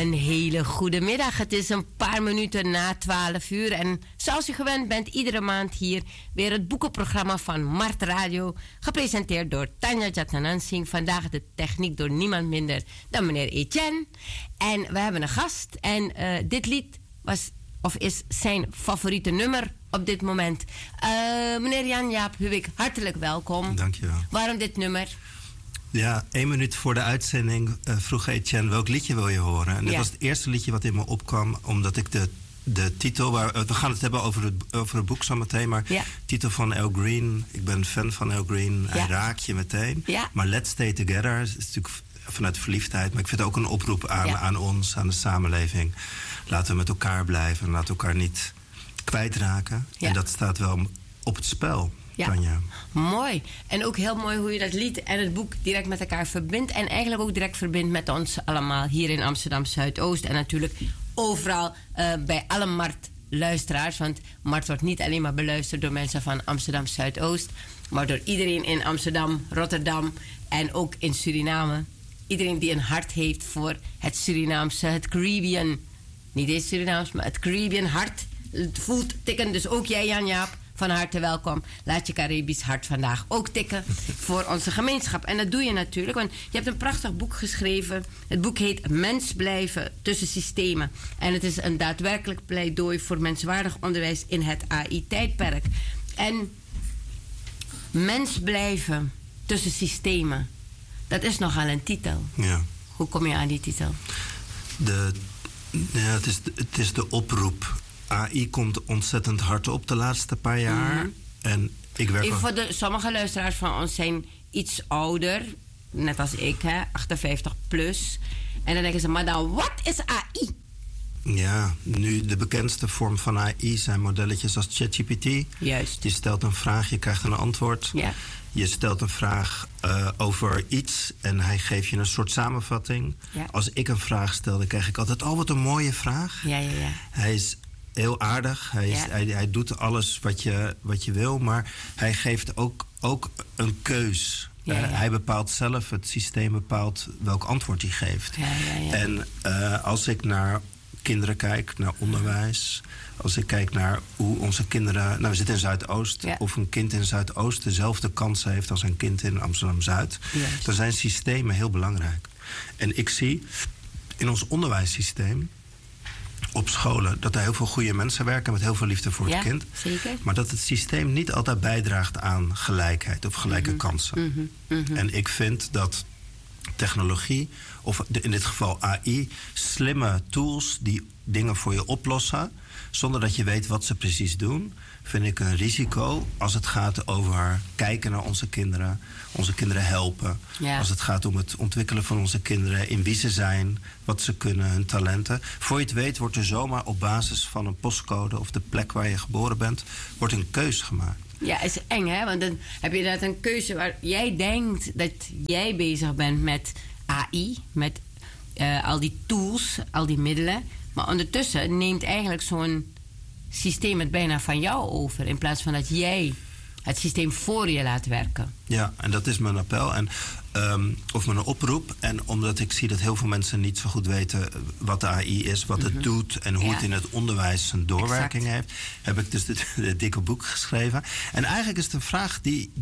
Een hele goede middag. Het is een paar minuten na 12 uur. En zoals u gewend bent, iedere maand hier weer het boekenprogramma van Mart Radio. Gepresenteerd door Tanja Jatnanansing. Vandaag de techniek door niemand minder dan meneer Etienne. En we hebben een gast. En dit lied was of is zijn favoriete nummer op dit moment. Meneer Jan-Jaap Huwik, hartelijk welkom. Dank je wel. Waarom dit nummer? Ja, 1 minuut voor de uitzending vroeg Etienne welk liedje wil je horen. En dit was het eerste liedje wat in me opkwam, omdat ik de titel, we gaan het hebben over het boek zometeen, maar titel van Al Green, ik ben fan van Al Green, hij raakt je meteen. Ja. Maar Let's Stay Together is natuurlijk vanuit verliefdheid, maar ik vind het ook een oproep aan ons, aan de samenleving. Laten we met elkaar blijven, laten elkaar niet kwijtraken. Ja. En dat staat wel op het spel. Ja, mooi. En ook heel mooi hoe je dat lied en het boek direct met elkaar verbindt. En eigenlijk ook direct verbindt met ons allemaal hier in Amsterdam Zuidoost. En natuurlijk overal bij alle Mart-luisteraars. Want Mart wordt niet alleen maar beluisterd door mensen van Amsterdam Zuidoost. Maar door iedereen in Amsterdam, Rotterdam en ook in Suriname. Iedereen die een hart heeft voor het Surinaamse, het Caribbean. Niet eens Surinaams, maar het Caribbean hart voelt tikken. Dus ook jij, Jan-Jaap. Van harte welkom. Laat je Caribisch hart vandaag ook tikken voor onze gemeenschap. En dat doe je natuurlijk, want je hebt een prachtig boek geschreven. Het boek heet Mens blijven tussen systemen. En het is een daadwerkelijk pleidooi voor menswaardig onderwijs in het AI-tijdperk. En mens blijven tussen systemen, dat is nogal een titel. Ja. Hoe kom je aan die titel? Het is de oproep. AI komt ontzettend hard op de laatste paar jaar. Mm-hmm. En ik werk voor sommige luisteraars van ons zijn iets ouder. Net als ik, 58 plus. En dan denken ze, maar dan, wat is AI? Ja, nu de bekendste vorm van AI zijn modelletjes als ChatGPT. Juist. Je stelt een vraag, je krijgt een antwoord. Ja. Je stelt een vraag over iets en hij geeft je een soort samenvatting. Ja. Als ik een vraag stel, dan krijg ik altijd, wat een mooie vraag. Ja. Hij is heel aardig. Hij doet alles wat je wil, maar hij geeft ook een keus. Ja. Hij bepaalt zelf, het systeem bepaalt welk antwoord hij geeft. Ja. En als ik naar kinderen kijk, naar onderwijs, als ik kijk naar hoe onze kinderen, we zitten in Zuidoost, of een kind in Zuidoost dezelfde kansen heeft als een kind in Amsterdam-Zuid, dan zijn systemen heel belangrijk. En ik zie in ons onderwijssysteem op scholen dat er heel veel goede mensen werken met heel veel liefde voor het kind. Zeker. Maar dat het systeem niet altijd bijdraagt aan gelijkheid of gelijke kansen. En ik vind dat technologie, of in dit geval AI, slimme tools die dingen voor je oplossen, zonder dat je weet wat ze precies doen, vind ik een risico als het gaat over kijken naar onze kinderen helpen. Ja. Als het gaat om het ontwikkelen van onze kinderen, in wie ze zijn, wat ze kunnen, hun talenten. Voor je het weet wordt er zomaar op basis van een postcode of de plek waar je geboren bent, wordt een keus gemaakt. Ja, is eng, hè? Want dan heb je inderdaad een keuze waar jij denkt dat jij bezig bent met AI, met al die tools, al die middelen. Maar ondertussen neemt eigenlijk zo'n systeem het bijna van jou over, in plaats van dat jij het systeem voor je laat werken. Ja, en dat is mijn appel of mijn oproep. En omdat ik zie dat heel veel mensen niet zo goed weten wat de AI is, wat het doet en hoe het in het onderwijs zijn doorwerking heeft, heb ik dus dit dikke boek geschreven. En eigenlijk is het een vraag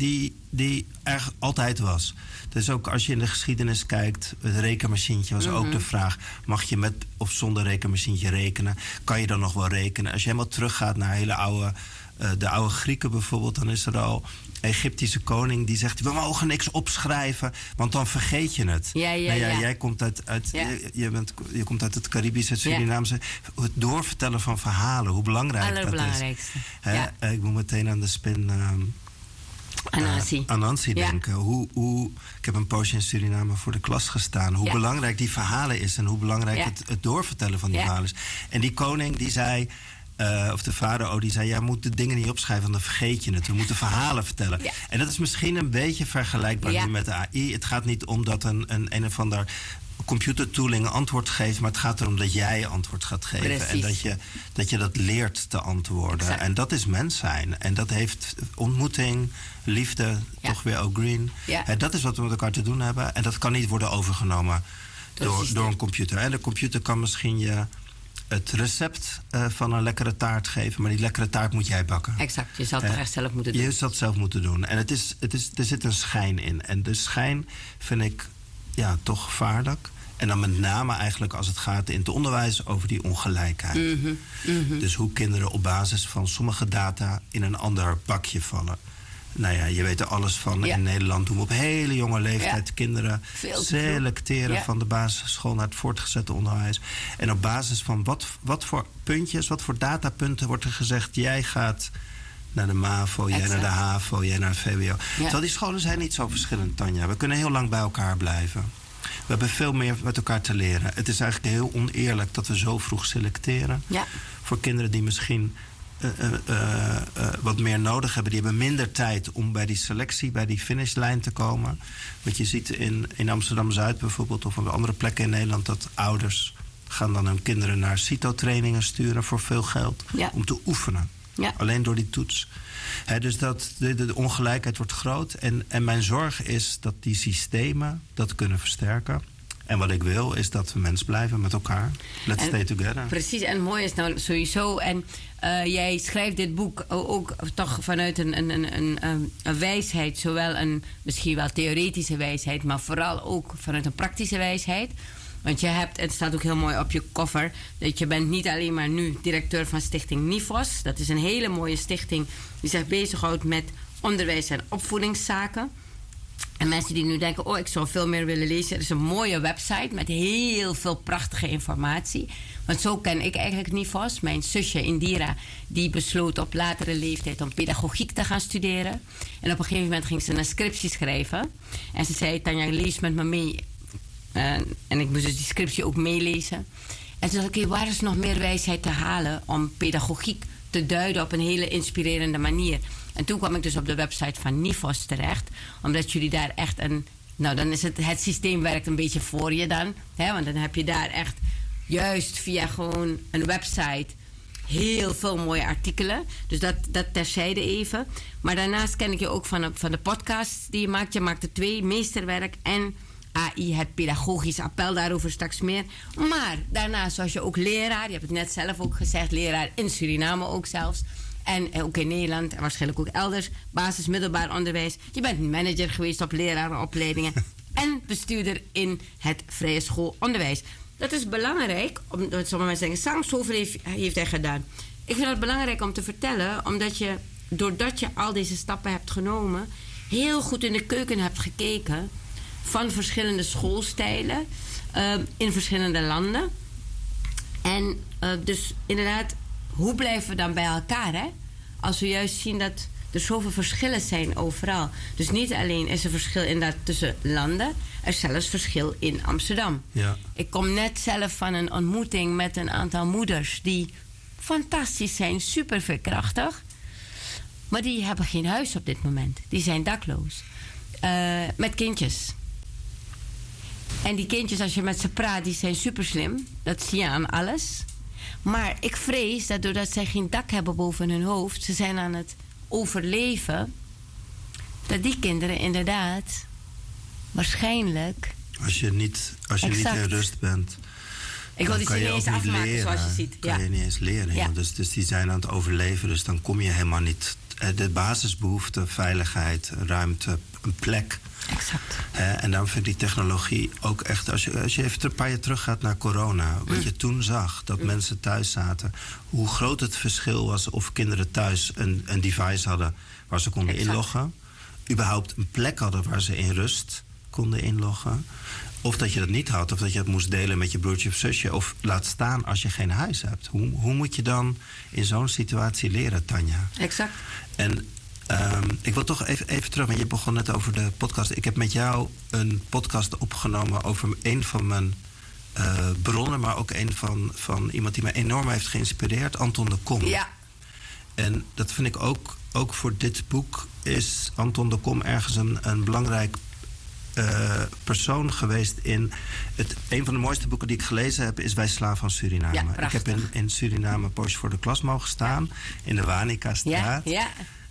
die er altijd was. Dus ook als je in de geschiedenis kijkt, het rekenmachientje was ook de vraag, mag je met of zonder rekenmachientje rekenen? Kan je dan nog wel rekenen? Als je helemaal teruggaat naar hele de oude Grieken bijvoorbeeld, dan is er al een Egyptische koning die zegt, we mogen niks opschrijven, want dan vergeet je het. Ja. Jij komt je komt uit het Caribische, het Surinaamse. Het doorvertellen van verhalen, hoe belangrijk dat is. Ik moet meteen aan de spin Anansi denken. Ik heb een poosje in Suriname voor de klas gestaan. Hoe belangrijk die verhalen is en hoe belangrijk het doorvertellen van die verhalen is. En die koning die zei, of de farao die zei, jij moet de dingen niet opschrijven, want dan vergeet je het. We moeten verhalen vertellen. Ja. En dat is misschien een beetje vergelijkbaar nu met de AI. Het gaat niet om dat een of ander computertooling antwoord geeft, maar het gaat erom dat jij antwoord gaat geven. Precies. En dat je dat leert te antwoorden. Exact. En dat is mens zijn. En dat heeft ontmoeting, liefde, toch weer Al Green. Ja. Dat is wat we met elkaar te doen hebben. En dat kan niet worden overgenomen door een computer. En de computer kan misschien je het recept van een lekkere taart geven, maar die lekkere taart moet jij bakken. Exact, je zal het echt zelf moeten doen. Je zal het zelf moeten doen. En er zit een schijn in. En de schijn vind ik toch gevaarlijk. En dan met name eigenlijk als het gaat in het onderwijs over die ongelijkheid. Dus hoe kinderen op basis van sommige data in een ander bakje vallen. Nou ja, je weet er alles van. In Nederland doen we op hele jonge leeftijd kinderen selecteren van de basisschool naar het voortgezette onderwijs. En op basis van wat voor puntjes, wat voor datapunten wordt er gezegd, jij gaat naar de MAVO, jij naar de HAVO, jij naar het VWO. Terwijl die scholen zijn niet zo verschillend, Tanja. We kunnen heel lang bij elkaar blijven. We hebben veel meer met elkaar te leren. Het is eigenlijk heel oneerlijk dat we zo vroeg selecteren. Voor kinderen die misschien wat meer nodig hebben. Die hebben minder tijd om bij die selectie, bij die finishlijn te komen. Want je ziet in Amsterdam-Zuid bijvoorbeeld, of op andere plekken in Nederland, dat ouders gaan dan hun kinderen naar CITO-trainingen sturen voor veel geld. Om te oefenen. Alleen door die toets. Dus de ongelijkheid wordt groot. En mijn zorg is dat die systemen dat kunnen versterken. En wat ik wil is dat we mens blijven met elkaar. Let's stay together. Precies, en mooi is nou sowieso. En jij schrijft dit boek ook toch vanuit een wijsheid. Zowel een misschien wel theoretische wijsheid, maar vooral ook vanuit een praktische wijsheid. Want je hebt, het staat ook heel mooi op je cover, dat je bent niet alleen maar nu directeur van stichting NIFOS. Dat is een hele mooie stichting die zich bezighoudt met onderwijs en opvoedingszaken. En mensen die nu denken, ik zou veel meer willen lezen. Er is een mooie website met heel veel prachtige informatie. Want zo ken ik eigenlijk NIFOS. Mijn zusje Indira, die besloot op latere leeftijd om pedagogiek te gaan studeren. En op een gegeven moment ging ze een scriptie schrijven. En ze zei, Tanja, lees met me mee. En ik moest dus die scriptie ook meelezen. En toen dacht ik, waar is nog meer wijsheid te halen om pedagogiek te duiden op een hele inspirerende manier? En toen kwam ik dus op de website van NIFOS terecht. Omdat jullie daar echt dan is het systeem werkt een beetje voor je dan. Want dan heb je daar echt juist via gewoon een website heel veel mooie artikelen. Dus dat terzijde even. Maar daarnaast ken ik je ook van de podcast die je maakt. Je maakt er 2, Meesterwerk en AI, het pedagogisch appel, daarover straks meer. Maar daarnaast was je ook leraar. Je hebt het net zelf ook gezegd, leraar in Suriname ook zelfs. En ook in Nederland en waarschijnlijk ook elders. Basis, middelbaar onderwijs. Je bent manager geweest op lerarenopleidingen. En bestuurder in het vrije schoolonderwijs. Dat is belangrijk, omdat sommige mensen zeggen, Sang, zoveel heeft hij gedaan. Ik vind het belangrijk om te vertellen, omdat je, doordat je al deze stappen hebt genomen, heel goed in de keuken hebt gekeken van verschillende schoolstijlen in verschillende landen. En dus inderdaad, hoe blijven we dan bij elkaar, hè? Als we juist zien dat er zoveel verschillen zijn overal. Dus niet alleen is er verschil inderdaad tussen landen, er is zelfs verschil in Amsterdam. Ja. Ik kom net zelf van een ontmoeting met een aantal moeders die fantastisch zijn, super veerkrachtig. Maar die hebben geen huis op dit moment. Die zijn dakloos. Met kindjes. En die kindjes, als je met ze praat, die zijn super slim. Dat zie je aan alles. Maar ik vrees dat doordat zij geen dak hebben boven hun hoofd, ze zijn aan het overleven, dat die kinderen inderdaad waarschijnlijk. Als je niet in rust bent, ik wil die zin niet eens afmaken leren, zoals je ziet. Kan je niet eens leren. Ja. Dus die zijn aan het overleven, dus dan kom je helemaal niet. De basisbehoeften, veiligheid, ruimte, een plek. Exact. En daarom vind ik die technologie ook echt. Als je even een paar jaar terug gaat naar corona, wat je toen zag, dat mensen thuis zaten, hoe groot het verschil was of kinderen thuis een device hadden waar ze konden inloggen, überhaupt een plek hadden waar ze in rust konden inloggen, of dat je dat niet had, of dat je het moest delen met je broertje of zusje, of laat staan als je geen huis hebt. Hoe moet je dan in zo'n situatie leren, Tanja? Exact. En ik wil toch even terug, want je begon net over de podcast. Ik heb met jou een podcast opgenomen over een van mijn bronnen, maar ook een van iemand die mij enorm heeft geïnspireerd, Anton de Kom. Ja. En dat vind ik ook voor dit boek is Anton de Kom ergens een belangrijk persoon geweest in een van de mooiste boeken die ik gelezen heb is Wij Slaven van Suriname. Ja, ik heb in Suriname een poosje voor de klas mogen staan in de Wanika-straat. Ja.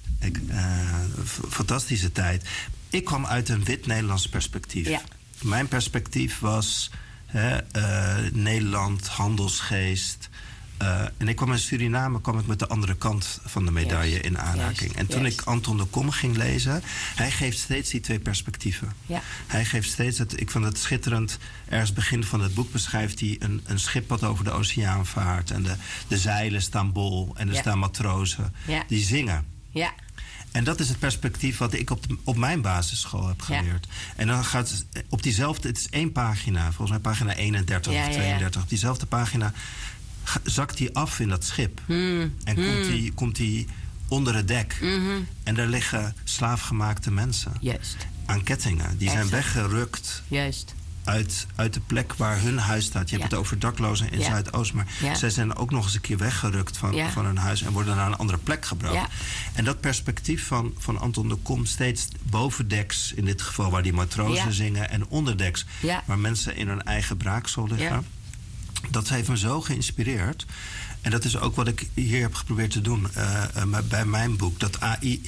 Fantastische tijd. Ik kwam uit een wit Nederlands perspectief. Ja. Mijn perspectief was Nederland, handelsgeest. En ik kwam in Suriname met de andere kant van de medaille in aanraking. En toen ik Anton de Kom ging lezen, hij geeft steeds die twee perspectieven. Ja. Hij geeft steeds, ik vond het schitterend, ergens begin van het boek beschrijft hij een schip wat over de oceaan vaart. En de zeilen staan bol en er staan matrozen die zingen. Ja. En dat is het perspectief wat ik op mijn basisschool heb geleerd. Ja. En dan gaat het op diezelfde, het is 1 pagina, volgens mij pagina 31 of 32. Op diezelfde pagina zakt hij af in dat schip. En komt hij onder het dek. En daar liggen slaafgemaakte mensen. Juist. Aan kettingen. Die zijn weggerukt. Juist. Uit de plek waar hun huis staat. Je hebt het over daklozen in Zuidoost. Maar zij zijn ook nog eens een keer weggerukt van hun huis. En worden naar een andere plek gebracht. Ja. En dat perspectief van Anton de Kom, steeds bovendeks, in dit geval waar die matrozen zingen. En onderdeks, waar mensen in hun eigen braaksel liggen. Ja. Dat heeft me zo geïnspireerd. En dat is ook wat ik hier heb geprobeerd te doen bij mijn boek. Dat AI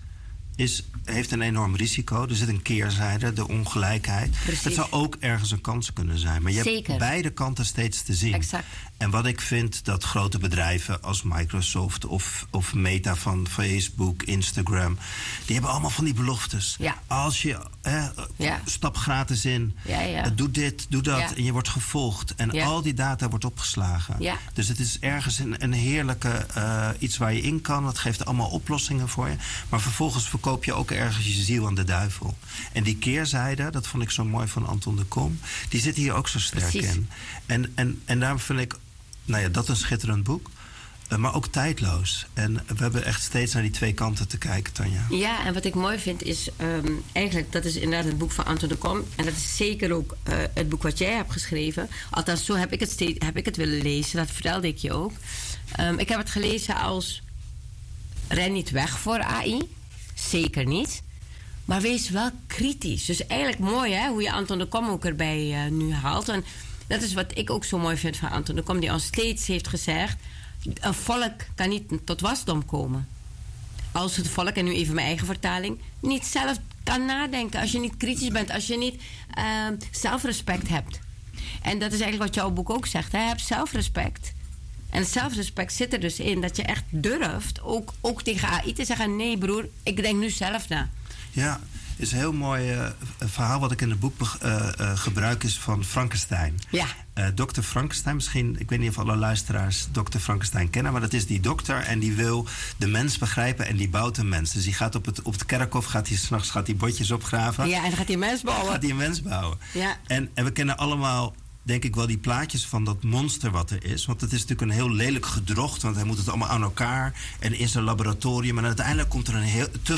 heeft een enorm risico. Er zit een keerzijde, de ongelijkheid. Precies. Het zou ook ergens een kans kunnen zijn. Maar je hebt beide kanten steeds te zien. Exact. En wat ik vind, dat grote bedrijven als Microsoft of Meta van Facebook, Instagram, die hebben allemaal van die beloftes. Ja. Als je stap gratis in, doe dit, doe dat, en je wordt gevolgd. En al die data wordt opgeslagen. Ja. Dus het is ergens een heerlijke iets waar je in kan. Dat geeft allemaal oplossingen voor je. Maar vervolgens verkoop je ook ergens je ziel aan de duivel. En die keerzijde, dat vond ik zo mooi van Anton de Kom, die zit hier ook zo sterk in. En daarom vind ik dat een schitterend boek. Maar ook tijdloos. En we hebben echt steeds naar die twee kanten te kijken, Tanja. Ja, en wat ik mooi vind is eigenlijk, dat is inderdaad het boek van Anton de Kom. En dat is zeker ook het boek wat jij hebt geschreven. Althans, zo heb ik het willen lezen. Dat vertelde ik je ook. Ik heb het gelezen als ren niet weg voor AI. Zeker niet. Maar wees wel kritisch. Dus eigenlijk mooi, hè, hoe je Anton de Kom ook erbij nu haalt. En dat is wat ik ook zo mooi vind van Anton de Kom, die ons steeds heeft gezegd, een volk kan niet tot wasdom komen. Als het volk, en nu even mijn eigen vertaling, niet zelf kan nadenken. Als je niet kritisch bent, als je niet zelfrespect hebt. En dat is eigenlijk wat jouw boek ook zegt. Hè? Heb zelfrespect. En zelfrespect zit er dus in dat je echt durft, ook tegen AI te zeggen, nee broer, ik denk nu zelf na. Ja, is een heel mooi verhaal wat ik in het boek gebruik is van Frankenstein. Ja. Dr. Frankenstein, misschien, ik weet niet of alle luisteraars Dr. Frankenstein kennen, maar dat is die dokter en die wil de mens begrijpen en die bouwt een mens. Dus die gaat op het kerkhof, gaat hij 's nachts botjes opgraven. Ja, en dan gaat hij een mens bouwen. Ja. En we kennen allemaal, denk ik wel, die plaatjes van dat monster wat er is. Want het is natuurlijk een heel lelijk gedrocht, want hij moet het allemaal aan elkaar en in zijn laboratorium. En uiteindelijk komt er een te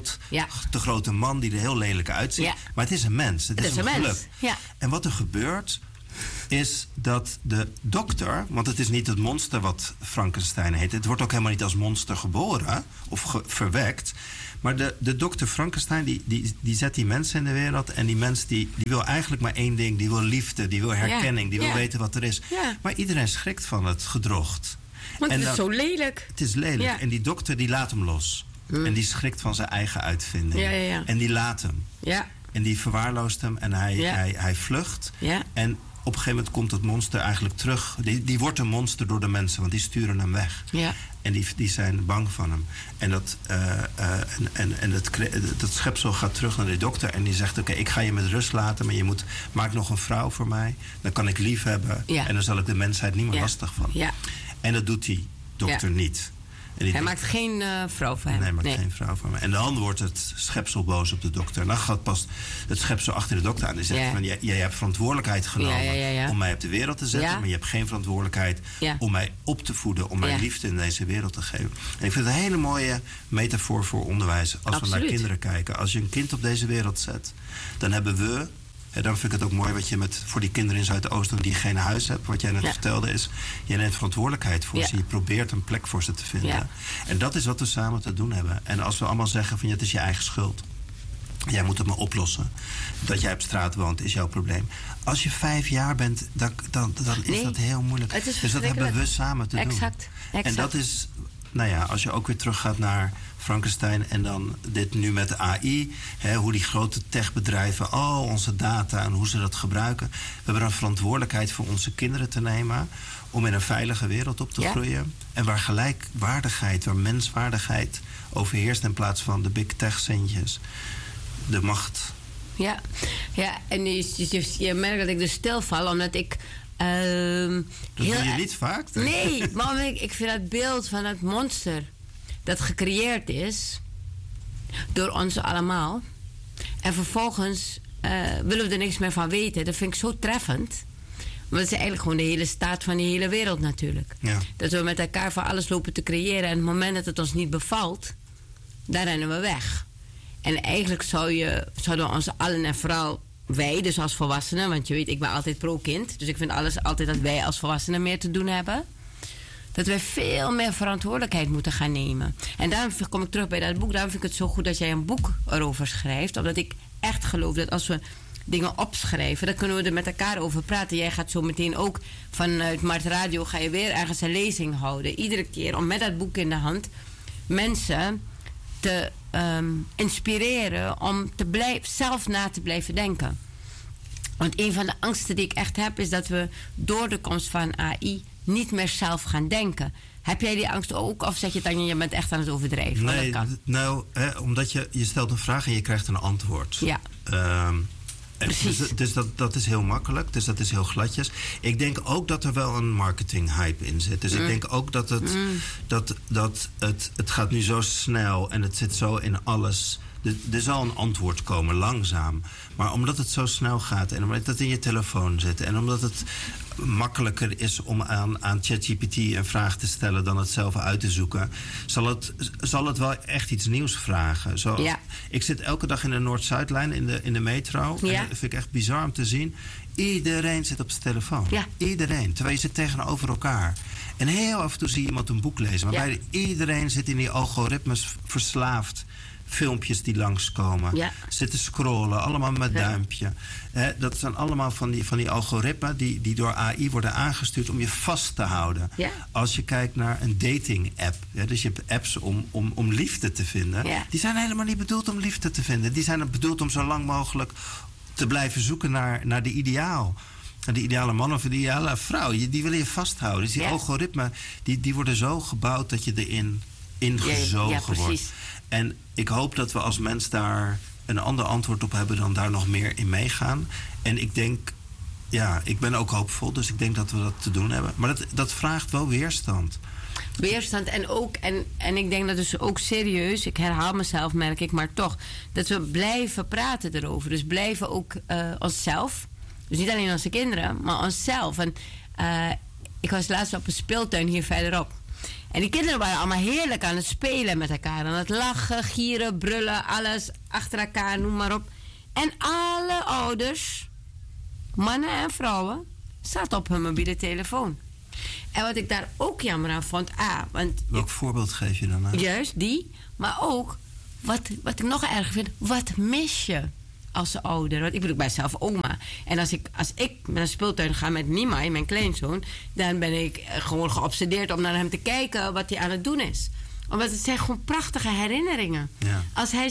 grote man die er heel lelijk uitziet. Ja. Maar het is een mens. Het is een geluk. Ja. En wat er gebeurt is dat de dokter, want het is niet het monster wat Frankenstein heet. Het wordt ook helemaal niet als monster geboren of verwekt. Maar de dokter Frankenstein, die zet die mensen in de wereld. En die mens die wil eigenlijk maar één ding. Die wil liefde, die wil herkenning, die wil weten wat er is. Ja. Maar iedereen schrikt van het gedrocht. Want het is zo lelijk. Het is lelijk. Ja. En die dokter die laat hem los. En die schrikt van zijn eigen uitvinding. Ja. En die laat hem. Ja. En die verwaarloost hem en hij vlucht. Ja. En op een gegeven moment komt het monster eigenlijk terug. Die wordt een monster door de mensen, want die sturen hem weg. Ja. En die zijn bang van hem. En dat schepsel gaat terug naar de dokter en die zegt, oké, ik ga je met rust laten, maar maak nog een vrouw voor mij. Dan kan ik lief hebben en dan zal ik de mensheid niet meer lastig van. Ja. En dat doet die dokter niet. Hij maakt geen vrouw van hem. Nee, hij maakt geen vrouw van hem. En dan wordt het schepsel boos op de dokter. En dan gaat pas het schepsel achter de dokter aan. Die zegt van, jij hebt verantwoordelijkheid genomen om mij op de wereld te zetten. Ja. Maar je hebt geen verantwoordelijkheid om mij op te voeden. Om mij liefde in deze wereld te geven. En ik vind het een hele mooie metafoor voor onderwijs. Als we naar kinderen kijken. Als je een kind op deze wereld zet, dan hebben we... En dan vind ik het ook mooi wat je voor die kinderen in Zuidoosten die geen huis hebben, wat jij net vertelde, is je neemt verantwoordelijkheid voor ze. Je probeert een plek voor ze te vinden. Ja. En dat is wat we samen te doen hebben. En als we allemaal zeggen van het is je eigen schuld. Jij moet het maar oplossen. Dat jij op straat woont is jouw probleem. Als je 5 jaar bent, dan is dat heel moeilijk. Dus dat hebben we samen te doen. En dat is nou ja, als je ook weer teruggaat naar Frankenstein en dan dit nu met de AI, hoe die grote techbedrijven al onze data en hoe ze dat gebruiken. We hebben een verantwoordelijkheid voor onze kinderen te nemen om in een veilige wereld op te groeien. En waar gelijkwaardigheid, waar menswaardigheid overheerst in plaats van de big tech centjes, de macht. Ja, en je merkt dat ik dus stilval, omdat ik... dat doe je niet vaak? Nee, maar ik vind dat beeld van het monster dat gecreëerd is door ons allemaal. En vervolgens willen we er niks meer van weten. Dat vind ik zo treffend. Want het is eigenlijk gewoon de hele staat van die hele wereld natuurlijk. Ja. Dat we met elkaar van alles lopen te creëren. En op het moment dat het ons niet bevalt, dan rennen we weg. En eigenlijk zouden we ons allen, en vooral wij, dus als volwassenen, want je weet, ik ben altijd pro-kind. Dus ik vind altijd dat wij als volwassenen meer te doen hebben. Dat wij veel meer verantwoordelijkheid moeten gaan nemen. En daarom kom ik terug bij dat boek. Daarom vind ik het zo goed dat jij een boek erover schrijft. Omdat ik echt geloof dat als we dingen opschrijven, dan kunnen we er met elkaar over praten. Jij gaat zo meteen ook vanuit Mart Radio, ga je weer ergens een lezing houden. Iedere keer om met dat boek in de hand mensen te inspireren om zelf na te blijven denken. Want een van de angsten die ik echt heb, is dat we door de komst van AI niet meer zelf gaan denken. Heb jij die angst ook? Of zeg je dan, je bent echt aan het overdrijven? Nee, omdat je stelt een vraag en je krijgt een antwoord. Ja. Precies. Dus dat is heel makkelijk. Dus dat is heel gladjes. Ik denk ook dat er wel een marketing-hype in zit. Dus ik denk ook dat het gaat nu zo snel en het zit zo in alles. Er zal een antwoord komen, langzaam. Maar omdat het zo snel gaat en omdat het in je telefoon zit en omdat het makkelijker is om aan ChatGPT een vraag te stellen dan het zelf uit te zoeken, zal het wel echt iets nieuws vragen. Ik zit elke dag in de Noord-Zuidlijn in de metro. Ja. En dat vind ik echt bizar om te zien. Iedereen zit op zijn telefoon. Ja. Iedereen. Terwijl je zit tegenover elkaar. En heel af en toe zie je iemand een boek lezen. Maar iedereen zit in die algoritmes verslaafd. Filmpjes die langskomen. Ja. Zitten scrollen, allemaal met duimpje. Dat zijn allemaal van die algoritmen die door AI worden aangestuurd om je vast te houden. Ja. Als je kijkt naar een dating-app. Dus je hebt apps om liefde te vinden. Ja. Die zijn helemaal niet bedoeld om liefde te vinden. Die zijn bedoeld om zo lang mogelijk te blijven zoeken naar de ideaal. De ideale man of de ideale vrouw. Die willen je vasthouden. Dus die algoritmen die worden zo gebouwd dat je erin ingezogen wordt. En ik hoop dat we als mens daar een ander antwoord op hebben dan daar nog meer in meegaan. En ik denk, ik ben ook hoopvol, dus ik denk dat we dat te doen hebben. Maar dat vraagt wel weerstand. Weerstand en ik denk dat dus ook serieus, ik herhaal mezelf, merk ik, maar toch, dat we blijven praten erover. Dus blijven ook onszelf, dus niet alleen onze kinderen, maar onszelf. En ik was laatst op een speeltuin hier verderop. En die kinderen waren allemaal heerlijk aan het spelen met elkaar. Aan het lachen, gieren, brullen, alles achter elkaar, noem maar op. En alle ouders, mannen en vrouwen, zaten op hun mobiele telefoon. En wat ik daar ook jammer aan vond... Welk voorbeeld geef je dan aan? Juist, die. Maar ook, wat ik nog erger vind, wat mis je als ouder? Want ik bedoel, ik ben zelf oma. En als ik naar een speeltuin ga met Nimai, mijn kleinzoon, dan ben ik gewoon geobsedeerd om naar hem te kijken wat hij aan het doen is. Omdat het zijn gewoon prachtige herinneringen. Ja. Als hij